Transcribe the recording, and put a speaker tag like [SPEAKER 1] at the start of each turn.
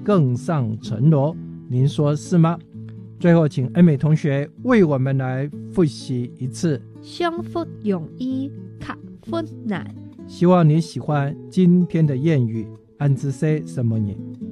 [SPEAKER 1] 更上层楼，您说是吗？最后请恩美同学为我们来复习一次。
[SPEAKER 2] 相福容易卡福难，
[SPEAKER 1] 希望你喜欢今天的谚语。安之说什么呢？